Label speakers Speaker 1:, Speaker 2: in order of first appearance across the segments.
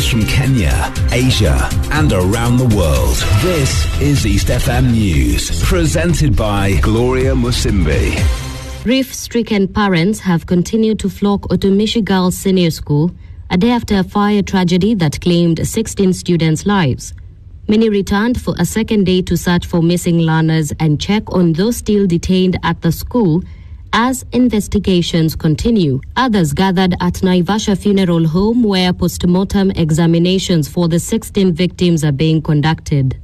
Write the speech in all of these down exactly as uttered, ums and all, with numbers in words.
Speaker 1: news from Kenya, Asia, and around the world. This is East F M News, presented by Gloria Musimbi.
Speaker 2: Grief-stricken parents have continued to flock Otumishi Girls Senior School a day after a fire tragedy that claimed sixteen students' lives. Many returned for a second day to search for missing learners and check on those still detained at the school as investigations continue. Others gathered at Naivasha Funeral Home where post-mortem examinations for the sixteen victims are being conducted.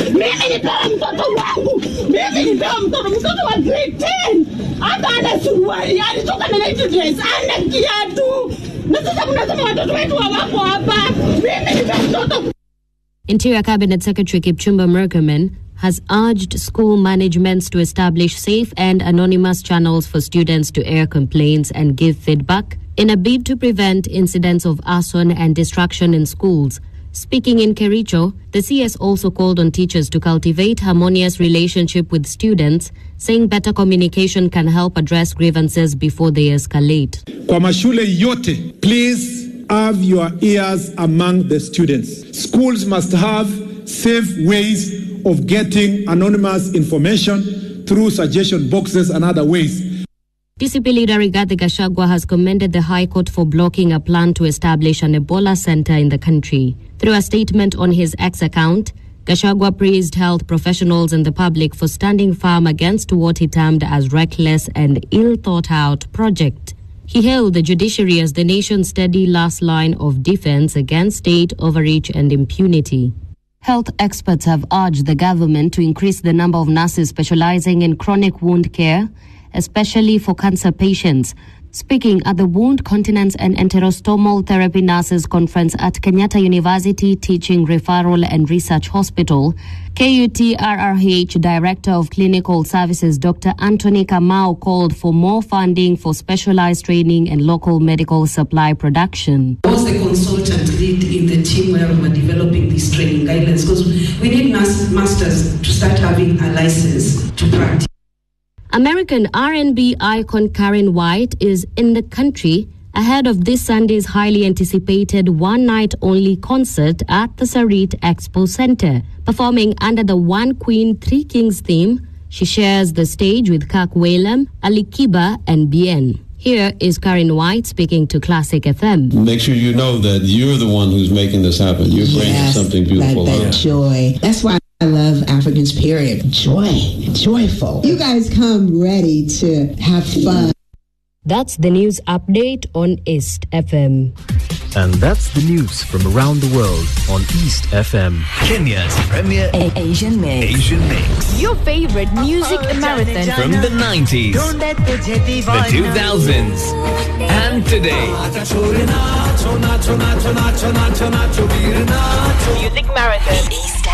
Speaker 2: Interior Cabinet Secretary Kipchumba Murkomen has urged school managements to establish safe and anonymous channels for students to air complaints and give feedback in a bid to prevent incidents of arson and destruction in schools. Speaking in Kericho, the C S also called on teachers to cultivate harmonious relationship with students, saying better communication can help address grievances before they escalate.
Speaker 3: Kwa mashule yote, please have your ears among the students. Schools must have safe ways of getting anonymous information through suggestion boxes and other ways.
Speaker 2: D C P leader Rigathi Gachagua has commended the High Court for blocking a plan to establish an Ebola center in the country. Through a statement on his X account, Gachagua praised health professionals and the public for standing firm against what he termed as reckless and ill-thought-out project. He hailed the judiciary as the nation's steady last line of defense against state overreach and impunity. Health experts have urged the government to increase the number of nurses specializing in chronic wound care, especially for cancer patients. Speaking at the Wound, Continence and Enterostomal Therapy Nurses Conference at Kenyatta University Teaching, Referral and Research Hospital, K U T R R H Director of Clinical Services Doctor Anthony Kamau called for more funding for specialized training and local medical supply production.
Speaker 4: I was the consultant lead in the team where we were developing these training guidelines because we need masters to start having a license to practice.
Speaker 2: American R and B icon Karen White is in the country ahead of this Sunday's highly anticipated one-night-only concert at the Sarit Expo Center. Performing under the One Queen, Three Kings theme, she shares the stage with Kirk Whalum, Ali Kiba, and Bien. Here is Karen White speaking to Classic F M.
Speaker 5: Make sure you know that you're the one who's making this happen. You're bringing
Speaker 6: yes,
Speaker 5: something beautiful
Speaker 6: that, that
Speaker 5: out.
Speaker 6: Joy. That's why I love Africans, period. Joy. Joyful. You guys come ready to have fun.
Speaker 2: That's the news update on East F M.
Speaker 7: And that's the news from around the world on East F M.
Speaker 1: Kenya's premier
Speaker 8: A- Asian Mix.
Speaker 1: Asian Mix.
Speaker 9: Your favorite music marathon.
Speaker 1: From the nineties, the two thousands, and today.
Speaker 9: Music marathon.
Speaker 8: East